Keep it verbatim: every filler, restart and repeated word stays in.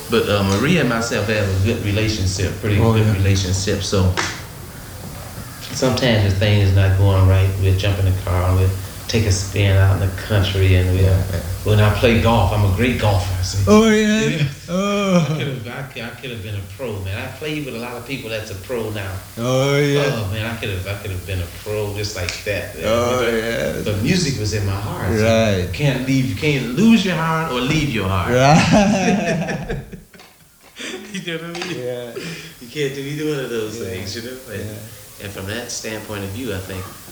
But uh, Maria and myself have a good relationship, pretty Oh, good yeah. relationship. So sometimes the thing is not going right, we'll jump in the car and we'll take a spin out in the country. And we'll, Yeah. when I play golf, I'm a great golfer. See? Oh yeah. Yeah. I Oh. could have, I could, I could have been a pro, man. I played with a lot of people that's a pro now. Oh yeah. Oh man, I could have, I could have been a pro just like that. Man. Oh, You know? yeah. The music was in my heart. So Right. you can't leave, you can't lose your heart or leave your heart. Right. You know what I mean? Yeah. You can't do either one of those Yeah. things, you know. And, Yeah. and from that standpoint of view, I think